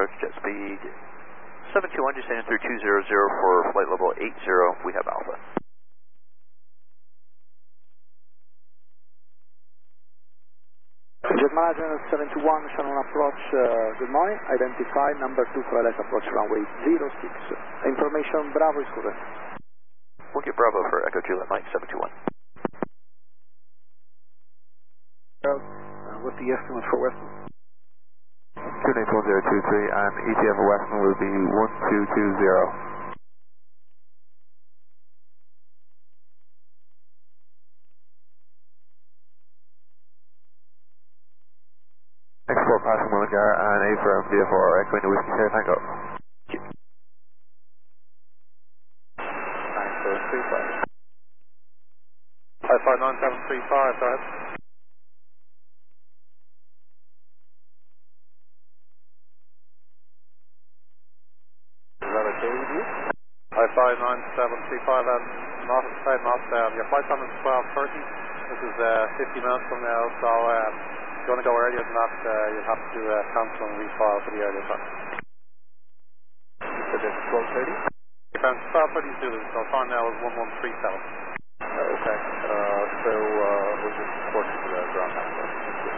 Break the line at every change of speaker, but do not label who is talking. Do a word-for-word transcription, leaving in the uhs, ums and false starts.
approach jet speed seven two one, descending through two zero zero for flight level eight zero, we have Alpha.
Jet Manager seven two one, Shannon approach, uh, good morning, identify number two for L S approach runway zero six. Information Bravo is correct.
We'll get Bravo for Echo Juliet Mike seven two one.
Uh, what's the estimate for Western?
two eight one zero two three and E T F for Western will be one two two zero. X four passing Mullingar and A for M D F four, Echo India Whiskey Sierra Tango.
nine four three five.
five five nine seven three five, go ahead.
Is that okay with you?
five five nine seven three five and not side not down. Your flight time is twelve thirty. This is uh, fifty minutes from now, so um, if you want to go earlier than that, uh, you'll have to uh, cancel and refile for the earlier time.
You said it's twelve thirty?
Your time is twelve thirty Zulu, so time now is one one three seven.
Uh, okay, uh, so uh, we'll just report to the ground master.